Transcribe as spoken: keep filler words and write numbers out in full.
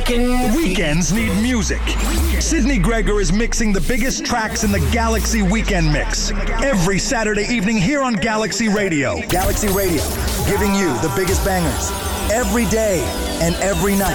weekend. Weekends need music. Sydney Gregor is mixing the biggest tracks in the Galaxy Weekend Mix. Every Saturday evening here on Galaxy Radio. Galaxy Radio, giving you the biggest bangers every day and every night.